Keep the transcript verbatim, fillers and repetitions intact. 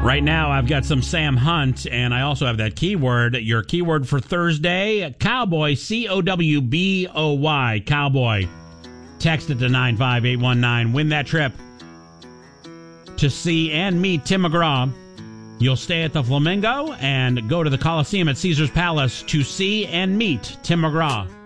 Right now, I've got some Sam Hunt, and I also have that keyword. Your keyword for Thursday, cowboy, C O W B O Y, cowboy. Text it to nine five eight one nine. Win that trip to see and meet Tim McGraw. You'll stay at the Flamingo and go to the Coliseum at Caesar's Palace to see and meet Tim McGraw.